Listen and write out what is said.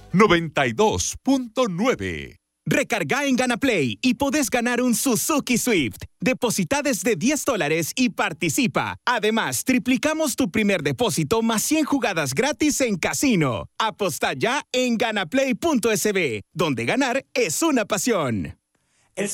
92.9. Recarga en GanaPlay y podés ganar un Suzuki Swift. Deposita desde $10 y participa. Además, triplicamos tu primer depósito más 100 jugadas gratis en casino. Aposta ya en ganaplay.sb, donde ganar es una pasión.